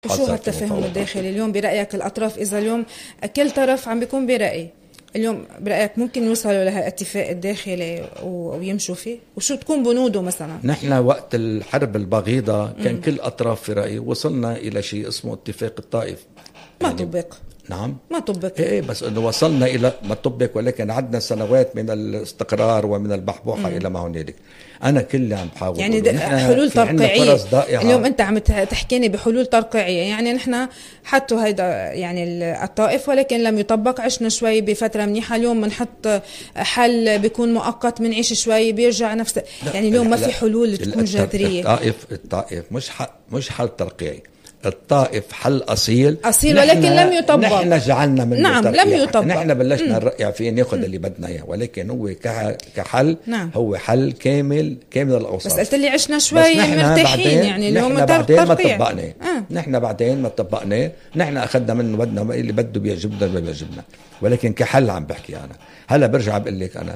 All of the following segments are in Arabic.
شو هالتفاهم الداخلي اليوم برأيك الأطراف؟ إذا اليوم كل طرف عم بيكون برأي، اليوم برأيك ممكن يوصلوا لهالاتفاق الداخلي ويمشوا فيه؟ وشو تكون بنوده مثلا؟ نحن وقت الحرب البغيضة كان كل أطراف في رأي، وصلنا إلى شيء اسمه اتفاق الطائف ما يعني طبق. نعم ما طبق. ايه بس انه وصلنا الى ما طبق، ولكن عدنا سنوات من الاستقرار ومن البحبوحه الى ما هنالك. انا كل اللي عم بحاول يعني حلول ترقيعيه. اليوم انت عم تحكيني بحلول ترقيعيه، يعني نحن حطوا هيدا يعني الطائف ولكن لم يطبق. عشنا شوي بفتره منيحه، اليوم بنحط حل بيكون مؤقت، بنعيش شوي بيرجع نفس. يعني اليوم ما في حلول تكون جذريه. الطائف مش حل ترقيعي، الطائف حل أصيل ولكن لم يطبق. نحن جعلنا منه نعم لم يطبق. نحن بلشنا نرقع فيه ناخذ اللي بدنا اياه، ولكن هو كحل نعم. هو حل كامل الأوصاف. بس قلت لي عشنا شوي مرتاحين، يعني اليوم نحن بعدين ما طبقناه. نحن بعدين ما طبقناه، نحن أخذنا منه بدنا اللي بده بيعجبنا ما بيعجبنا، ولكن كحل عم بحكي أنا. هلا برجع بقول لك أنا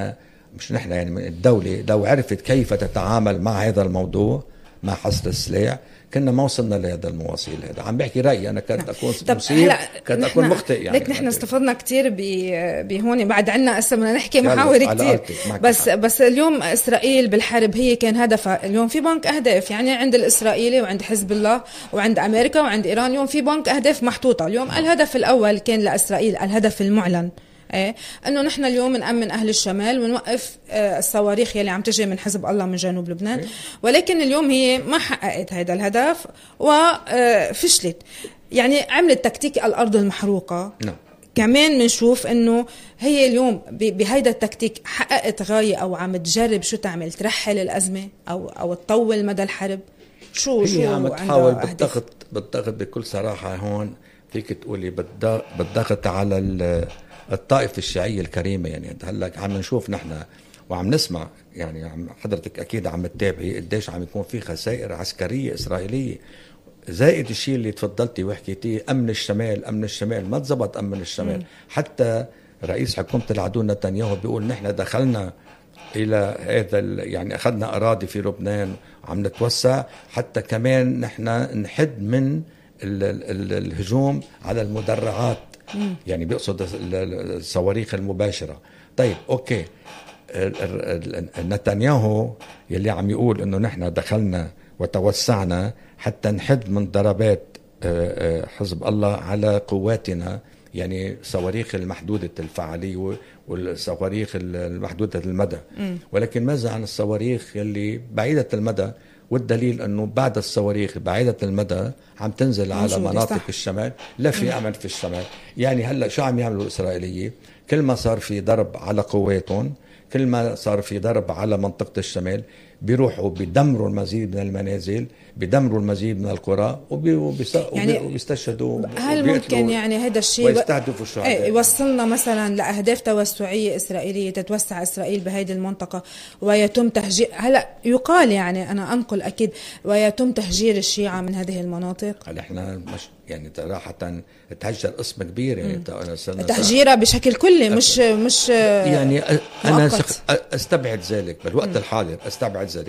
مش نحن يعني من الدولة لو عرفت كيف تتعامل مع هذا الموضوع مع حصر السلاح كنا ما وصلنا لهذا المواصيل. هذا عم بحكي رأيي أنا، كنت أكون مصيب، كنت أكون مخطئ يعني. لك نحن استفدنا كتير بهون، بعد عنا هسه بدنا نحكي محاور كتير. بس اليوم إسرائيل بالحرب هي كان هدفها. اليوم في بنك أهداف، يعني عند الإسرائيلي وعند حزب الله وعند أمريكا وعند إيران، اليوم في بنك أهداف محطوطة. اليوم الهدف الأول كان لإسرائيل، الهدف المعلن انه نحن اليوم نأمن اهل الشمال ونوقف الصواريخ يلي عم تجي من حزب الله من جنوب لبنان. ولكن اليوم هي ما حققت هذا الهدف وفشلت، يعني عملت تكتيك الارض المحروقه. كمان بنشوف انه هي اليوم بهيدا التكتيك حققت غاية او عم تجرب شو تعمل، ترحل الازمه او تطول مدى الحرب. شو عم تحاول بالضغط بكل صراحه. هون فيك تقولي بالضغط على الطائفة الشيعية الكريمة. يعني هلا عم نشوف نحن وعم نسمع، يعني حضرتك أكيد عم تتابعي قديش عم يكون في خسائر عسكرية إسرائيلية، زائد الشيء اللي تفضلتي وحكيتيه أمن الشمال ما تزبط. أمن الشمال حتى رئيس حكومة العدو نتنياهو بيقول نحن دخلنا إلى هذا يعني أخذنا أراضي في لبنان وعم نتوسع، حتى كمان نحن نحد من الهجوم على المدرعات. يعني بيقصد الصواريخ المباشرة. طيب أوكي، نتنياهو يلي عم يقول إنه نحن دخلنا وتوسعنا حتى نحد من ضربات حزب الله على قواتنا، يعني صواريخ المحدودة الفعالية والصواريخ المحدودة المدى. ولكن ماذا عن الصواريخ يلي بعيدة المدى؟ والدليل أنه بعد الصواريخ بعيدة المدى عم تنزل على مناطق الشمال، لا في أمل في الشمال. يعني هلأ شو عم يعملوا الإسرائيليين؟ كل ما صار في ضرب على قواتهم، كل ما صار في ضرب على منطقة الشمال، بيروحوا بيدمروا المزيد من المنازل، بيدمروا المزيد من القرى وبيستشهدوا. هل ممكن يعني هذا الشيء ويستهدفوا الشهداء يوصلنا مثلا لأهداف توسعية إسرائيلية، تتوسع إسرائيل بهذه المنطقة ويتم تهجير؟ هلا يقال، يعني أنا أنقل أكيد، ويتم تهجير الشيعة من هذه المناطق. احنا مش يعني صراحة تهجر اسم كبير، يعني تهجيرها بشكل كلي، مش يعني أنا أستبعد ذلك بالوقت الحاضر، أستبعد ذلك.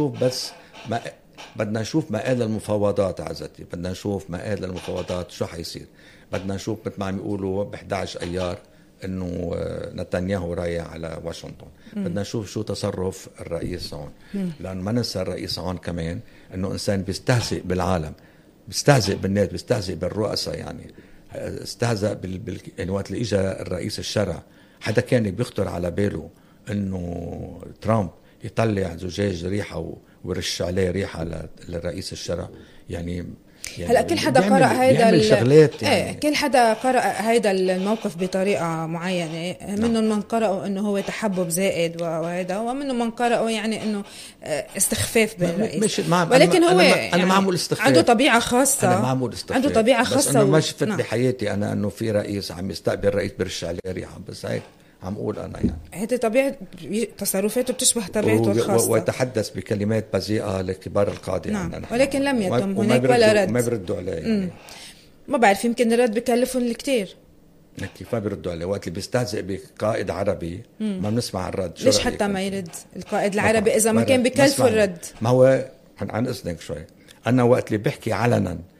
بدنا نشوف مآل المفاوضات عزتي، بدنا نشوف مآل المفاوضات شو حيصير. بدنا نشوف مثل ما عم يقولوا ب11 أيار إنه نتنياهو رايح على واشنطن. بدنا نشوف شو تصرف الرئيس هون، لأن ما ننسى الرئيس هون كمان إنه إنسان بيستهزئ بالعالم، بيستهزئ بالناس، بيستهزئ بالرؤساء. يعني استهزأ يعني وقت اللي إجا الرئيس الشرع، حدا كان بيخطر على باله إنه ترامب يطلع زجاج ريحة ويرش عليه ريحة للرئيس الشرع؟ يعني هلا كل حدا قرأ هيدا يعني. كل حدا قرأ هيدا الموقف بطريقة معينة. منهم من قرأوا انه هو تحبب زائد وهذا، ومنهم من قرأوا يعني انه استخفاف بالرئيس. ولكن هو أنا معمول استخفاف، عنده طبيعة خاصة. أنا معمول استخفاف، عنده طبيعة خاصة. بس أنا ما شفت بحياتي أنا أنه في رئيس عم يستقبل رئيس برش عليه ريحة، بس هيك عم أقول أنا. يعني هذه طبيعة تصرفاته بتشبه طبيعته الخاصة، ويتحدث بكلمات بذيئة لكبار القادة. نعم. ولكن لم يتم هناك ولا رد، ما بيردوا عليه. يعني ما بعرف، يمكن الرد بكلفهم الكتير. كيف ما بيردوا عليه؟ وقت اللي بيستهزئ بقائد عربي ما بنسمع الرد. ليش حتى ما يرد القائد العربي إذا ما كان بكلفه الرد؟ ما هو عن إذنك شوي، أنا وقت اللي بحكي علنا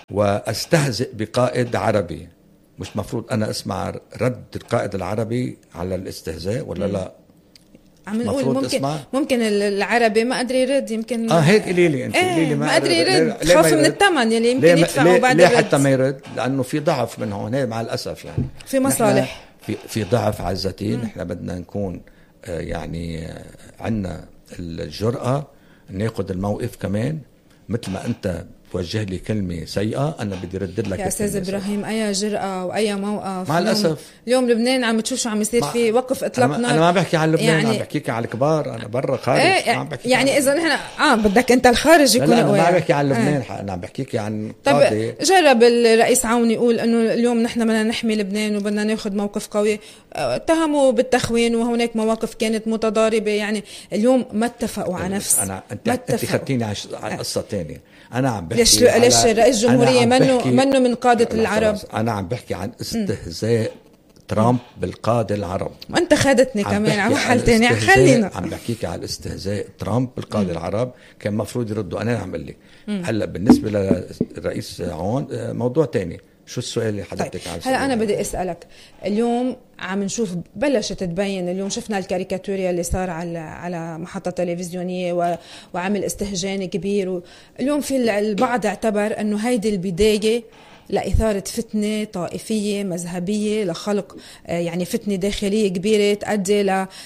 واستهزئ بقائد عربي، مش مفروض أنا أسمع رد القائد العربي على الاستهزاء ولا لا؟ عم نقول ممكن العربي ما قدر يرد، يمكن هيك قولي لي انت، قولي لي ما قدر يرد، خاف من الثمن يلي يمكن يدفعه بعد الرد. ليه حتى ما يرد؟ لانه في ضعف من هون مع الاسف، يعني في مصالح، في ضعف عزتين. احنا بدنا نكون يعني عندنا الجرأة ناخذ الموقف كمان. مثل ما انت توجه لي كلمة سيئة أنا بدي ردد لك يا أستاذ إبراهيم. أي جرأة وأي موقف مع الأسف. اليوم لبنان عم تشوف شو عم يصير فيه، وقف إطلاق نار. أنا ما بحكي عن لبنان، يعني عم بحكيك عن الكبار. أنا برا خارج يعني إذا نحن بدك أنت الخارج يكون لا أنا ما بحكي عن لبنان. أنا عم بحكيك عن طب جرب الرئيس عون يقول إنه اليوم نحن بدنا نحمي لبنان وبدنا ناخذ موقف قوي، اتهموا بالتخوين وهناك مواقف كانت متضاربة. يعني اليوم ما اتفقوا على نفس. أنت خدتيني على قصة تانية. أنا عم بحكي ليش رئيس الجمهورية منه من قادة العرب. أنا عم بحكي عن استهزاء ترامب بالقادة العرب. وأنت خدتني كمان على محل تاني. خلينا عم بحكيك على الاستهزاء ترامب بالقادة العرب. كان مفروض يردوا. أنا عم بقول لك هلا بالنسبة للرئيس عون موضوع تاني. شو السؤال اللي حضرتك طيب. هلا أنا بدي أسألك، اليوم عم نشوف بلشت تبين، اليوم شفنا الكاريكاتوريا اللي صار على محطة تلفزيونية وعمل استهجان كبير. اليوم في البعض اعتبر أنه هيدي البداية لإثارة فتنة طائفية مذهبية، لخلق يعني فتنة داخلية كبيرة تؤدي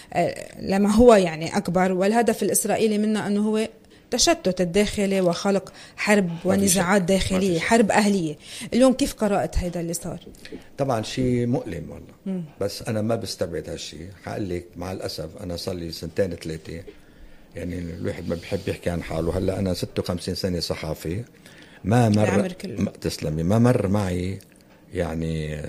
لما هو يعني أكبر. والهدف الإسرائيلي منه أنه هو تشتت الداخلي وخلق حرب ونزاعات داخلية، حرب أهلية. اليوم كيف قرأت هيدا اللي صار؟ طبعا شيء مؤلم والله. بس أنا ما بستبعد هالشيء. حقول لك مع الأسف أنا صار لي 2-3 يعني الواحد ما بيحب يحكي عن حاله. هلا أنا 56 سنة صحافي، ما مر تسلمي ما مر معي يعني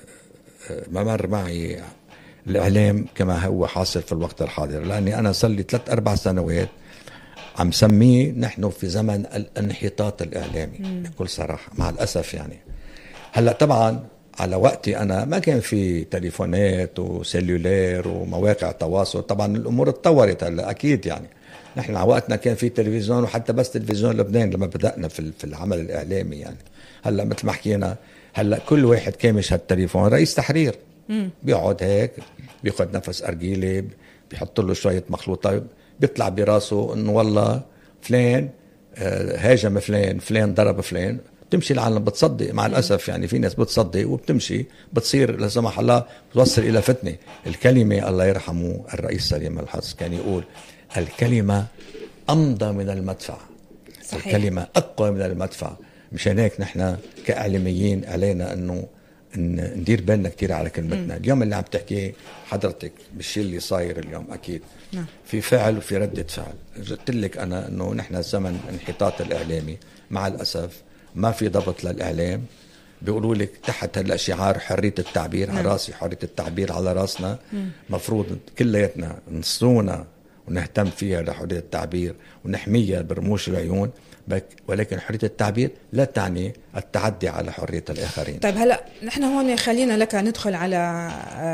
ما مر معي الإعلام كما هو حاصل في الوقت الحاضر. لأني أنا صار لي 3-4 سنوات عم سميه نحن في زمن الانحطاط الإعلامي بكل صراحة مع الأسف. يعني هلأ طبعا على وقتي أنا ما كان في تليفونات وسيلولير ومواقع تواصل. طبعا الأمور اتطورت هلأ أكيد. يعني نحن على وقتنا كان في تلفزيون، وحتى بس تلفزيون لبنان لما بدأنا في العمل الإعلامي. يعني هلأ مثل ما حكينا هلأ كل واحد كامش هالتليفون رئيس تحرير بيقعد هيك بياخد نفس أرجيلي، بيحط له شوية مخلوطات، بيطلع براسه انه والله فلان هاجم فلان ضرب فلان. بتمشي العالم بتصدق مع الأسف. يعني في ناس بتصدق وبتمشي بتصير لا سمح الله بتوصل إلى فتنة. الكلمة الله يرحمه الرئيس سليم الحظ كان يقول الكلمة أمضى من المدفع. صحيح. الكلمة أقوى من المدفع. مشان هيك نحن كإعلاميين علينا أنه ندير بالنا كتير على كلمتنا. اليوم اللي عم تحكي حضرتك بالشيء اللي صاير اليوم أكيد في فعل وفي ردة فعل. قلت لك أنا أنه نحن زمن انحطاط الإعلامي مع الأسف. ما في ضبط للإعلام. بيقولوا لك تحت هلا شعار حرية التعبير على راسي، حرية التعبير على راسنا. مفروض كلياتنا نصونا ونهتم فيها لحرية التعبير ونحميها برموش العيون. ولكن حرية التعبير لا تعني التعدي على حرية الآخرين. طيب هلأ نحن هون خلينا لك ندخل على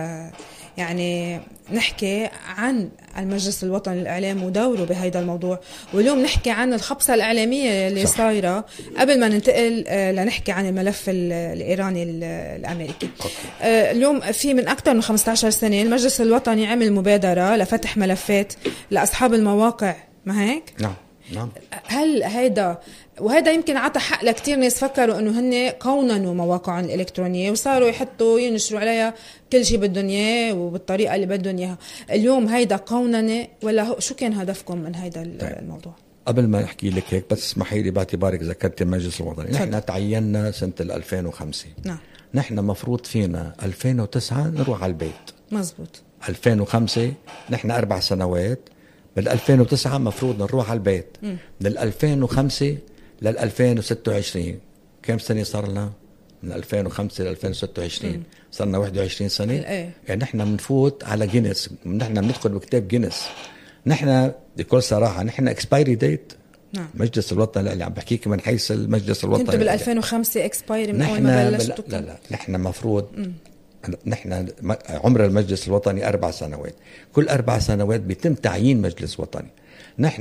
يعني نحكي عن المجلس الوطني للإعلام ودوره بهذا الموضوع. واليوم نحكي عن الخبصة الإعلامية اللي صايرة قبل ما ننتقل لنحكي عن الملف الإيراني الأمريكي. اليوم في من أكثر من 15 سنة المجلس الوطني عمل مبادرة لفتح ملفات لأصحاب المواقع، ما هيك؟ نعم. هل وهذا يمكن عطى حق لكتير ناس فكروا انه هن قوننوا مواقعهم الالكترونيه وصاروا يحطوا ينشروا عليها كل شيء بدهم اياه وبالطريقه اللي بدهم اياها. اليوم هيدا قوننه ولا شو كان هدفكم من هيدا الموضوع؟ قبل ما احكي لك هيك بس اسمحي لي باعتبارك ذكرت المجلس الوطني. نحن تعيننا سنه 2005. نعم. نحن مفروض فينا 2009 نروح على البيت. مزبوط. 2005 نحن 4 سنوات. بال 2009 مفروض نروح على البيت. من 2005 لل 2026 كم سنة صار لنا؟ من 2005 ل 2026 صار لنا 21 سنة. يعني نحن بنفوت على جينيس. نحن بندخل بكتاب جينيس. نحن بكل صراحة نحن اكسبايري ديت. نعم. مجلس الوطني اللي عم بحكيك من حيث المجلس الوطني. انتوا بال 2005 اكسبايري من اول ما بلشتوا؟ لا نحن مفروض نحن عمر المجلس الوطني 4 سنوات. كل 4 سنوات بيتم تعيين مجلس وطني. نحن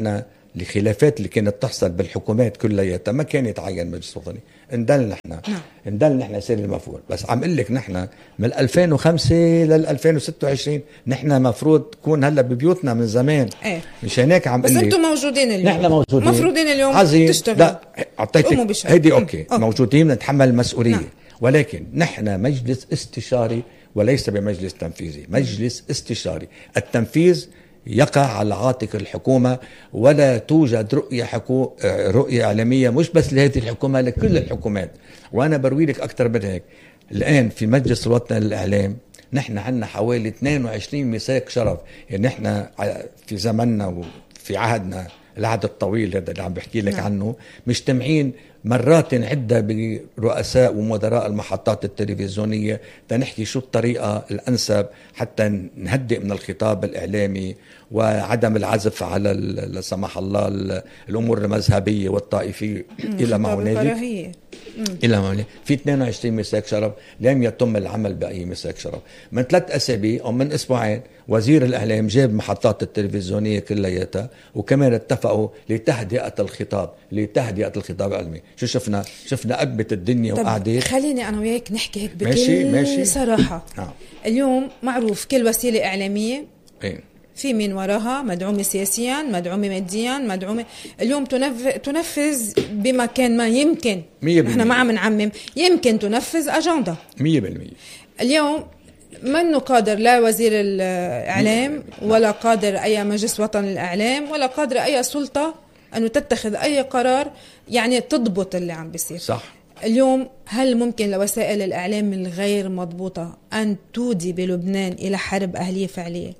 الخلافات اللي كانت تحصل بالحكومات كلها ما كان يتعين مجلس وطني. اندل نحن سير المفروض. بس عم اقول لك نحن من 2005 لل 2026 نحن مفروض تكون هلا ببيوتنا من زمان. مش هناك عم بس انتم موجودين اليوم. نحن موجودين مفروضين اليوم تشتغلوا. لا اعطيتك هيدي اوكي موجودين نتحمل المسؤوليه. ولكن نحن مجلس استشاري وليس بمجلس تنفيذي. مجلس استشاري. التنفيذ يقع على عاتق الحكومة، ولا توجد رؤية إعلامية مش بس لهذه الحكومة، لكل الحكومات. وأنا بروي لك أكثر من هيك. الآن في مجلس الوطني للإعلام نحن عندنا حوالي 22 مساك شرف. يعني نحن في زمننا وفي عهدنا العهد الطويل هذا اللي عم بحكي لك عنه مجتمعين مرات عدة برؤساء ومدراء المحطات التلفزيونية تنحكي شو الطريقة الأنسب حتى نهدئ من الخطاب الإعلامي وعدم العزف على لا سمح الله الأمور المذهبية والطائفية إلى ما هنالك. في 22 مساك شرف لم يتم العمل بأي مساك شرف. من 3 أسابيع أو من أسبوعين وزير الإعلام جاب محطات التلفزيونية كلياتها وكمان اتفقوا لتهدئة الخطاب العلمي. شو شفنا قبت الدنيا وقعدت. خليني أنا وياك نحكي هيك بكل صراحة. اليوم معروف كل وسيلة إعلامية في مين وراها، مدعومة سياسيا، مدعومة ماديا، مدعومة اليوم تنفذ بمكان ما. يمكن نحن ما عم نعمم، يمكن تنفذ أجندة 100%. اليوم منه قادر لا وزير الإعلام ولا قادر أي مجلس وطني للإعلام ولا قادر أي سلطة أنه تتخذ أي قرار يعني تضبط اللي عم بيصير. صح. اليوم هل ممكن لوسائل الإعلام الغير مضبوطة أن تودي بلبنان إلى حرب أهلية فعلية؟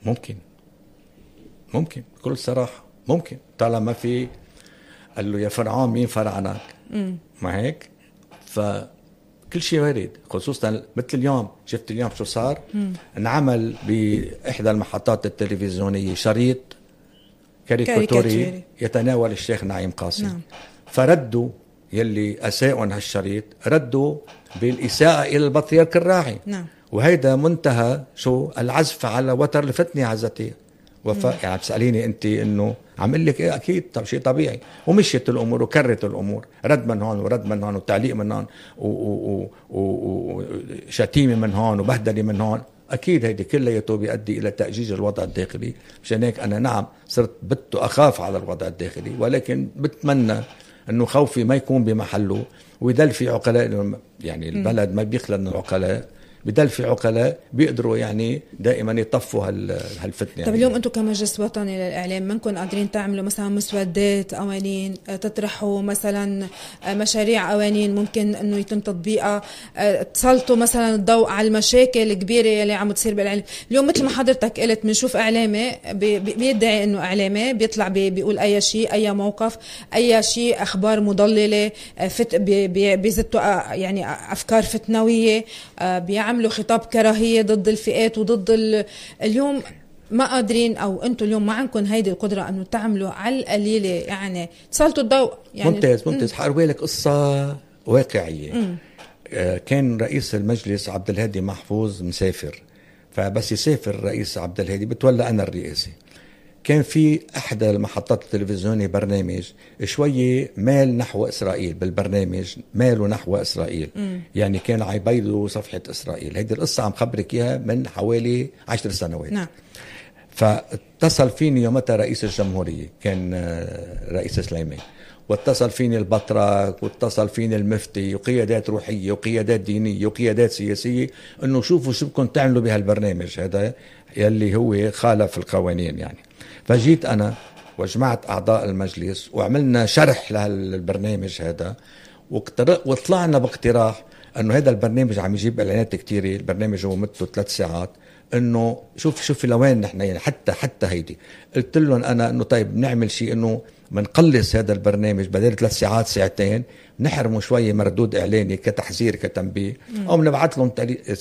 ممكن بكل صراحة ممكن. طالما في قال له يا فرعون مين فرعنك ما هيك. فكل شيء وارد، خصوصا مثل اليوم. شفت اليوم شو صار؟ انعمل بإحدى المحطات التلفزيونية شريط كاريكاتوري يتناول الشيخ نعيم قاسم. فردوا يلي أساءوا هالشريط ردوا بالإساءة إلى البطريرك الراعي. وهيدا منتهى شو العزف على وتر الفتنة عزتي. يعني بتسأليني أنت إنه عم قل لك إيه أكيد طب شيء طبيعي. ومشيت الأمور وكرت الأمور، رد من هون ورد من هون وتعليق من هون وشتيمة من هون وبهدلة من هون. أكيد هيدي كلياته بيؤدي إلى تأجيج الوضع الداخلي. مشان هيك أنا نعم صرت أخاف على الوضع الداخلي، ولكن بتمنى إنه خوفي ما يكون بمحله ويدل في عقلاء. يعني البلد ما بيخلى من العقلاء، بدل في عقلاء بيقدروا يعني دائما يطفوا هالفتنة. طب اليوم انتم كمجلس وطني للإعلام منكم قادرين تعملوا مثلا مسودات قوانين، تطرحوا مثلا مشاريع قوانين ممكن انه يتم تطبيقها، تسلطوا مثلا الضوء على المشاكل الكبيرة اللي عم تصير بالإعلام؟ اليوم مثل ما حضرتك قلت بنشوف إعلامي بيدعي انه إعلامي بيطلع بيقول اي شيء، اي موقف، اي شيء، اخبار مضللة، بيزتوا يعني افكار فتنوية، بيعملوا خطاب كراهية ضد الفئات وضد اليوم ما قادرين، أو أنتوا اليوم ما عندكم هيدي القدرة أنه تعملوا على القليلة يعني تسلطوا الضوء يعني. ممتاز. حأروي لك قصة واقعية. كان رئيس المجلس عبد الهادي محفوظ مسافر، فبس يسافر رئيس عبد الهادي بتولى أنا الرئاسة. كان في أحد المحطات التلفزيونية برنامج شوية مال نحو إسرائيل، بالبرنامج ماله نحو إسرائيل. يعني كان عيبيدوا صفحة إسرائيل. هيدي القصة عم خبرك إياها من حوالي 10 سنوات. فاتصل فيني يومتها رئيس الجمهورية كان رئيس سليمان، واتصل فيني البطرك، واتصل فيني المفتي، وقيادات روحية وقيادات دينية وقيادات سياسية، انه شوفوا شو بدكم تعملوا بهالبرنامج هذا يلي هو خالف القوانين يعني. فجيت أنا وجمعت أعضاء المجلس وعملنا شرح للبرنامج هذا، وطلعنا باقتراح أنه هذا البرنامج عم يجيب إعلانات كتيرة. البرنامج هو مدته 3 ساعات. أنه شوفي لوين نحن يعني حتى هيدي. قلت لهم أنا أنه طيب نعمل شيء أنه منقلص هذا البرنامج بدل 3 ساعات 2 ساعات، نحرمه شوية مردود إعلاني كتحذير كتنبيه، أو بنبعث لهم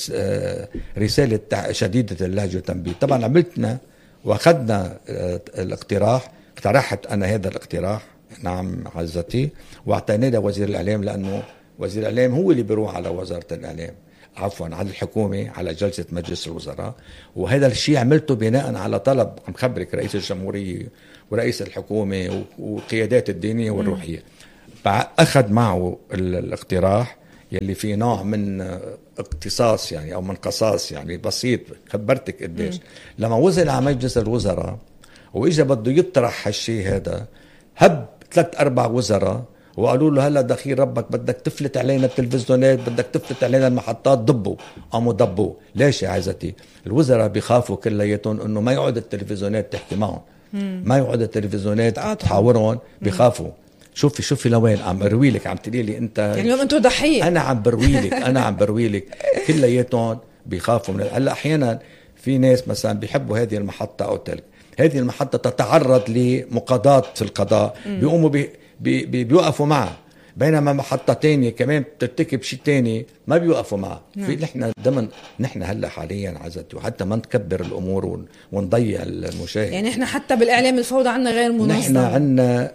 رسالة شديدة اللهجة وتنبيه. طبعا عملتنا واخذنا الاقتراح، اقترحت انا هذا الاقتراح نعم عزتي، واعطيناه لوزير الاعلام، لانه وزير الاعلام هو اللي بيروح على وزارة الاعلام. على الحكومة، على جلسة مجلس الوزراء. وهذا الشيء عملته بناء على طلب، عم خبرك، رئيس الجمهورية ورئيس الحكومة وقيادات الدينية والروحية. أخذ معه الاقتراح يلي فيه نوع من اقتصاص يعني أو من قصاص يعني بسيط. خبرتك قديش لما وصل على مجلس الوزراء وإجا بده يطرح هالشيء هذا، هب 3-4 وزراء وقالوا له هلا دخيل ربك بدك تفلت علينا التلفزيونات، بدك تفلت علينا المحطات، ضبوا. قاموا ضبوا. ليش يا عزتي؟ الوزراء بيخافوا كلياتهم انه ما يقعد التلفزيونات تحكي معهم، ما يقعد التلفزيونات تحاورهم، بيخافوا. شوفي لوين عم بروي لك، عم تقولي لي انت يعني اليوم انتم ضحيه. انا عم بروي لك كلياتهم بيخافوا من هلا. احيانا في ناس مثلا بيحبوا هذه المحطه او تلك، هذه المحطه تتعرض لمقاضاة في القضاء، بيقوموا بيوقفوا معها، بينما محطة تانية كمان بترتكب شيء تاني ما بيوقفوا معها. في نحن هلا حاليا عزتي، وحتى ما نكبر الامور ونضيع المشاهد. يعني احنا حتى بالاعلام الفوضى عنا غير منظم. نحن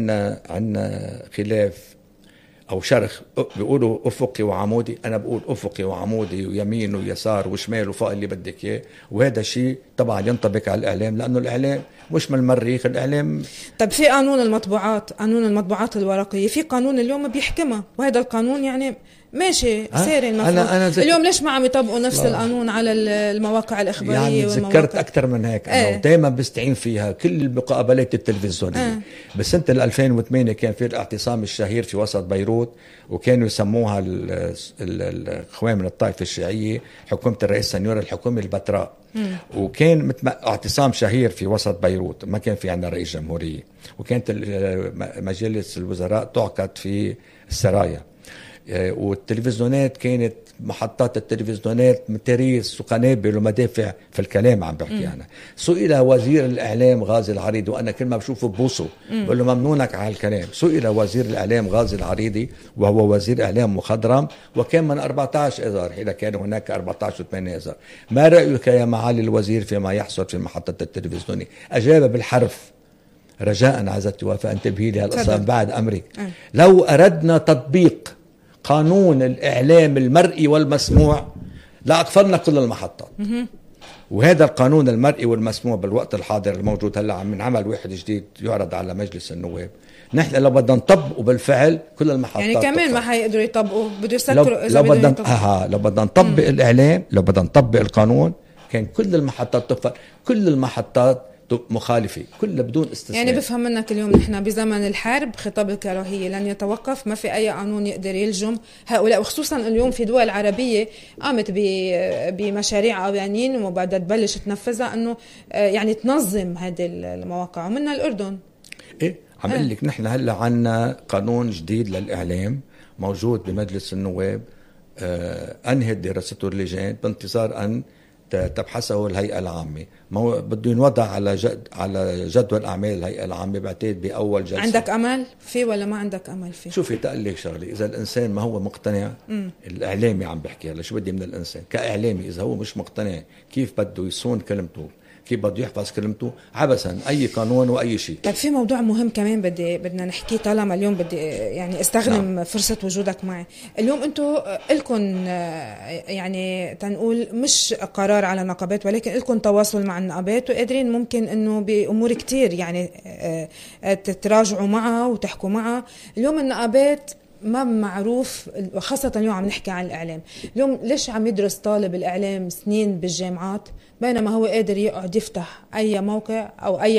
عنا خلاف او شرخ، بيقولوا افقي وعمودي، انا بقول افقي وعمودي ويمين ويسار وشمال وفوق اللي بدك اياه. وهذا شيء طبعا ينطبق على الاعلام، لانه الاعلام مش من المريخ. الاعلام طب في قانون المطبوعات الورقيه، في قانون اليوم بيحكمها، وهذا القانون يعني ماشي ساري المفروض. اليوم ليش ما عم يطبقوا نفس القانون على المواقع الإخبارية؟ يعني ذكرت أكثر من هيك. أنا دايما بستعين فيها كل المقابلات التلفزيونية. بسنة 2008 كان في الاعتصام الشهير في وسط بيروت، وكانوا يسموها الإخوان من الطائفة الشيعية حكومة الرئيس سنيور، الحكومة البتراء. وكان اعتصام شهير في وسط بيروت، ما كان في عندنا رئيس جمهورية، وكانت مجلس الوزراء تعقد في السرايا. والتلفزيونات كانت محطات التلفزيونات متريس وقنابل ومدافع في الكلام عم بحكي أنا. سئل وزير الإعلام غازي العريضي، وأنا كل ما بشوفه ببوسه بقول له ممنونك على الكلام. سئل وزير الإعلام غازي العريضي وهو وزير إعلام مخضرم، وكان من 14 إذار حين كان هناك 14 و8 إذار. ما رأيك يا معالي الوزير فيما يحصل في محطة التلفزيون؟ أجاب بالحرف. رجاء عزتي وفاء انتبهي لي هالقصة بعد أمرك. لو أردنا تطبيق قانون الإعلام المرئي والمسموع لأقفلنا كل المحطات. وهذا القانون المرئي والمسموع بالوقت الحاضر الموجود هلا عم نعمل واحد جديد يعرض على مجلس النواب. نحن لو بدنا نطبقه بالفعل كل المحطات يعني كمان ما حيقدروا يطبقوا، بده يسكروا. لو بدنا نطبق الإعلام، لو بدنا نطبق القانون، كان كل المحطات تقفل، كل المحطات مخالفة كلها بدون استثناء. يعني بفهم منك اليوم نحن بزمن الحرب، خطاب الكراهية لن يتوقف، ما في أي قانون يقدر يلجم هؤلاء. وخصوصا اليوم في دول عربية قامت بمشاريع قوانين وبعدها تبلش تنفذها أنه يعني تنظم هذه المواقع، ومنها الأردن. إيه عم أقول لك نحن هلا عنا قانون جديد للإعلام موجود بمجلس النواب، أنهت دراسته اللجان بانتظار أن تبحثه الهيئة العامة. بده ينوضع على جدول أعمال الهيئة العامة بعتقد بأول جلسة. عندك أمل فيه ولا ما عندك أمل فيه؟ شوفي تقلك شغلي، إذا الإنسان ما هو مقتنع، الإعلامي عم بحكي هلا، شو بدي من الإنسان كإعلامي؟ إذا هو مش مقتنع كيف بده يصون كلمته، كيف بده يحفظ كلمته، عبثا أي قانون وأي شيء. طيب في موضوع مهم كمان بدنا نحكيه، طالما اليوم بدي يعني استخدم فرصة وجودك معي اليوم. انتم لكم يعني تنقول مش قرار على النقابات، ولكن لكم تواصل مع النقابات وقادرين ممكن انه بأمور كتير يعني تتراجعوا معها وتحكوا معها. اليوم النقابات ما معروف، خاصة اليوم عم نحكي عن الإعلام. اليوم ليش عم يدرس طالب الإعلام سنين بالجامعات بينما هو قادر يقعد يفتح أي موقع أو أي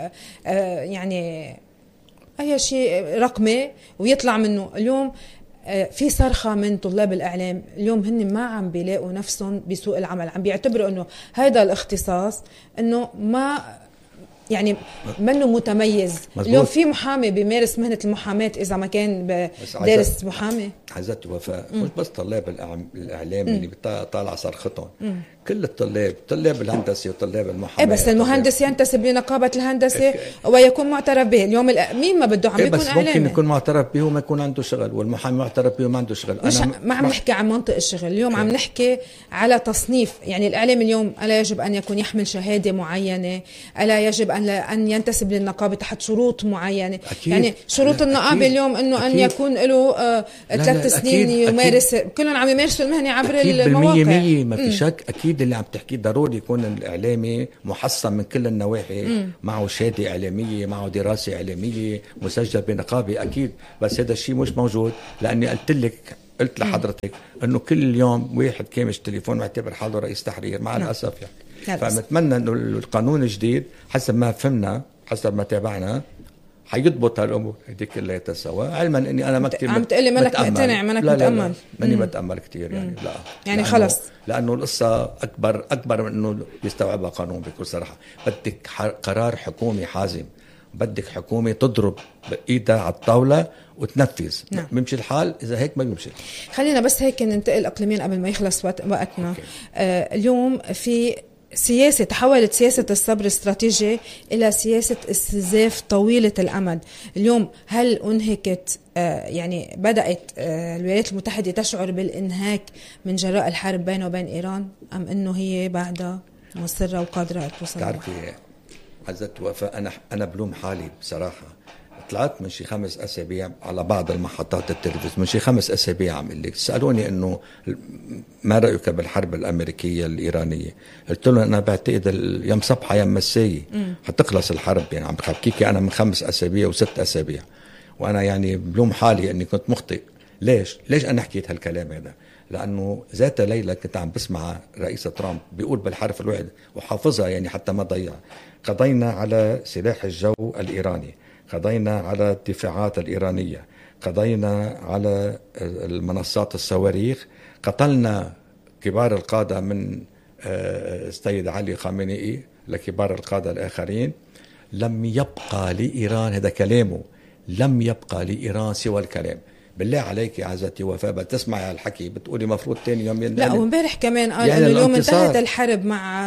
يعني أي شيء رقمي ويطلع منه؟ اليوم في صرخة من طلاب الإعلام، اليوم هن ما عم بيلاقوا نفسهم بسوق العمل، عم بيعتبروا أنه هذا الاختصاص أنه ما يعني منه متميز. مزبوط. اليوم في محامي بيمارس مهنة المحاماة إذا ما كان دارس محامي. عزت وفاء مش بس طلاب الإعلام اللي بيطالع صرختهم، كل طلاب الهندسة وطلاب المحاماة. بس المهندس ينتسب لنقابة الهندسة ويكون معترف به. اليوم مين ما بده عم بيكون بس إعلامي. ممكن يكون معترف به وما يكون عنده شغل، والمحامي معترف به وما عنده شغل. ما عم نحكي عن منطق الشغل اليوم، عم نحكي على تصنيف. يعني الإعلام اليوم ألا يجب أن يكون يحمل شهادة معينة؟ ألا يجب أن ينتسب للنقابة تحت شروط معينة. يعني شروط النقابة اليوم أنه أن يكون له 3 سنين يمارس، كلهم عم يمارسوا المهنة عبر المواقع. ما في شك. أكيد اللي عم تحكيه ضروري يكون الإعلامي محصن من كل النواحي، معه شهادة إعلامية، معه دراسة إعلامية، مسجل بنقابة أكيد. بس هذا الشيء مش موجود، لأني قلت لحضرتك أنه كل يوم واحد كامش تليفون معتبر حاله رئيس تحرير مع الأسف يعني. فنتمنى أنه القانون الجديد حسب ما فهمنا، حسب ما تابعنا، حيضبط هالأمور هذيك كلها سوا. علما أني أنا ما كتير عم تقلي منك مقتنع، منك متأمل. ماني بتأمل كتير يعني. لا يعني خلص، لأنه القصة أكبر من أنه يستوعبها قانون. بكل صراحة بدك قرار حكومي حازم، بدك حكومة تضرب بإيدها على الطاولة وتنفذ. بيمشي الحال، إذا هيك ما بيمشي. خلينا بس هيك ننتقل إقليميا قبل ما يخلص وقتنا. اليوم في سياسة، تحولت سياسة الصبر الاستراتيجي إلى سياسة استنزاف طويلة الأمد. اليوم هل أنهكت، يعني بدأت الولايات المتحدة تشعر بالإنهاك من جراء الحرب بينه وبين إيران، أم أنه هي بعدها مصرة وقادرة توصل؟ تعرفي عزت وفاء، أنا بلوم حالي بصراحة. طلعت من شي 5 أسابيع على بعض المحطات التلفزيون، من شي 5 أسابيع عم اللي سألوني إنه ما رأيك بالحرب الأمريكية الإيرانية. قلت لهم أنا بعتقد يوم صبحة يوم مساء حتخلص الحرب. يعني عم بحكيكي أنا من 5 أسابيع و6 أسابيع، وأنا يعني بلوم حالي إني كنت مخطئ. ليش أنا حكيت هالكلام هذا؟ لأنه ذات ليلة كنت عم بسمع رئيس ترامب بيقول بالحرف الواحد وحافظها يعني حتى ما ضيع: قضينا على سلاح الجو الإيراني، قضينا على الدفاعات الإيرانية، قضينا على المنصات الصواريخ، قتلنا كبار القادة من السيد علي خامنئي لكبار القادة الآخرين. لم يبقى لإيران، هذا كلامه، لم يبقى لإيران سوى الكلام. بالله عليك يا عزتي وفاء بتسمعي هالحكي بتقولي مفروض تاني يوم لا، ومبارح كمان قال يعني اليوم انتهت الحرب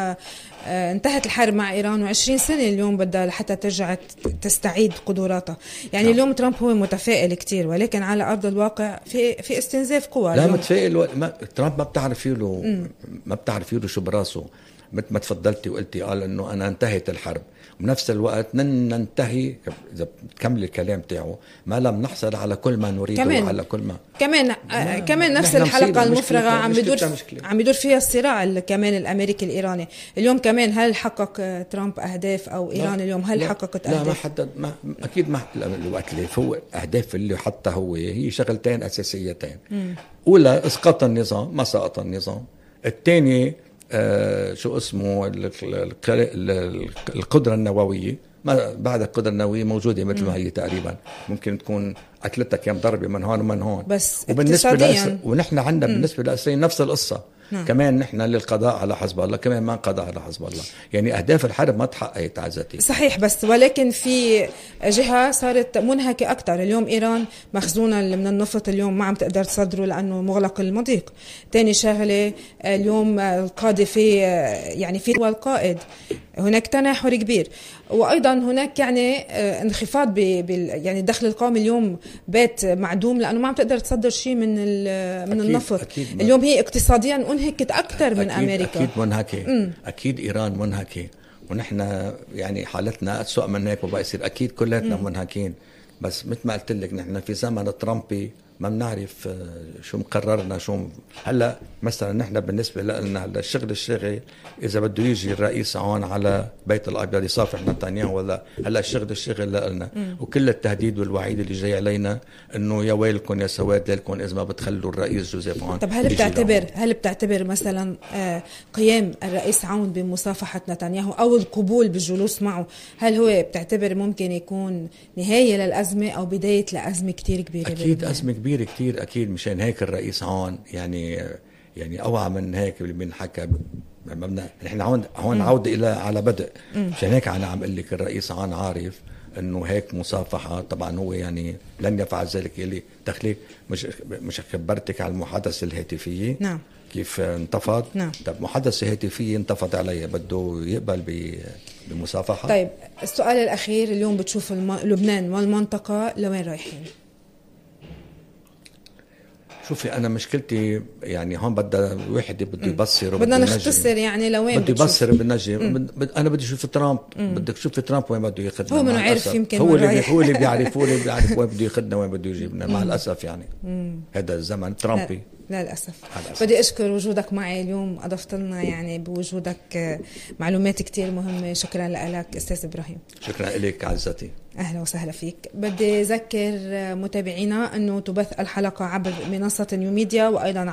مع إيران، و20 سنة اليوم بدها لحتى ترجع تستعيد قدراتها. يعني اليوم ترامب هو متفائل كتير، ولكن على أرض الواقع في استنزاف قوى. لا متفائل ترامب ما بتعرفي له شو براسه. مثل ما تفضلتي وقلتي قال انه انا انتهت الحرب، وبنفس الوقت ننتهي اذا بتكمل الكلام تاعه ما لم نحصل على كل ما نريده وعلى كل ما كمان نفس الحلقة المفرغة عم بيدور فيها الصراع كمان الامريكي الايراني. اليوم كمان هل حقق ترامب اهداف او ايران اليوم هل حققت اهداف؟ لا ما حدد، اكيد ما الوقت اللي فوق اهداف اللي حتى هي شغلتين اساسيتين. اولى اسقاط النظام، ما سقط النظام. الثاني شو اسمه القدرة النووية. ما بعد القدرة النووية موجودة مثل ما هي تقريبا، ممكن تكون أكلتها كم ضربة من هون ومن هون. بس وبالنسبة ونحن عندنا بالنسبة لإسرائيل نفس القصة. كمان نحن للقضاء على حزب الله، كمان ما قضاء على حزب الله. يعني أهداف الحرب ما تحققت عزتي. صحيح، بس ولكن في جهة صارت منهكة أكتر. اليوم إيران مخزونة من النفط اليوم ما عم تقدر تصدره لأنه مغلق المضيق. تاني شغلة اليوم القادة في هو القائد، هناك تناحر كبير، وأيضا هناك يعني انخفاض يعني الدخل القومي اليوم بات معدوم لأنه ما عم تقدر تصدر شيء من النفط. اليوم هي اقتصاديا انهكت أكثر من أمريكا. أكيد منهكة. أكيد إيران منهكة، ونحن يعني حالتنا أسوأ من هيك وبقى يصير. أكيد كلاتنا منهكين. بس مثل ما قلت لك نحن في زمن ترامبي ما بنعرف شو مقررنا. شو هلا مثلا نحن بالنسبه لنا هلا الشغل اذا بده يجي الرئيس هون على بيت الابيض يصافح نتنياهو ولا هلا الشغل لنا، وكل التهديد والوعيد اللي جاي علينا انه يا ويلكم يا سواد لكم اذا ما بتخلوا الرئيس جوزيف عون. طب هل بتعتبر مثلا قيام الرئيس عون بمصافحه نتنياهو او القبول بالجلوس معه، هل هو بتعتبر ممكن يكون نهايه للازمه او بدايه لازمه كتير كبيره؟ اكيد ازمه كبيرة كتير أكيد. مشان هيك الرئيس عون يعني أوعى من هيك اللي بنحكى. نحن هون عودة إلى على بدء. مشان هيك أنا عم أقول لك الرئيس عون عارف إنه هيك مصافحة. طبعا هو يعني لن يفعل ذلك. اللي دخلي مش خبرتك على المحادثة الهاتفية. نعم. كيف انتفض. نعم. طب محادثة هاتفية انتفض عليه، بده يقبل بمصافحة. طيب السؤال الأخير، اليوم بتشوف لبنان والمنطقة لوين رايحين؟ شوفي انا مشكلتي يعني هون بدها وحده بده يبصر بدنا نختصر يعني لوين بده يبصر بالنجم. انا بدي اشوف ترامب. بدك تشوفي ترامب وين بده ياخذنا. هو منو عارف يمكن هو اللي بيعرف وين بده ياخذنا وين بده يجيبنا. مع الاسف يعني هذا الزمن ترامبي لا للأسف. بدي أشكر وجودك معي اليوم. أضفت لنا يعني بوجودك معلومات كتير مهمة. شكرا لك أستاذ إبراهيم. شكرا لك عزتي. أهلا وسهلا فيك. بدي أذكر متابعينا أنه تبث الحلقة عبر منصة نيو ميديا وأيضا